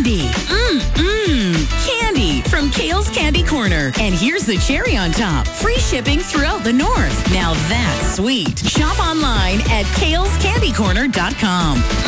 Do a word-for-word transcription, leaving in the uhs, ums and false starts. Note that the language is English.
candy. Mmm, candy from Kale's Candy Corner. And here's the cherry on top. Free shipping throughout the North. Now that's sweet. Shop online at kales candy corner dot com.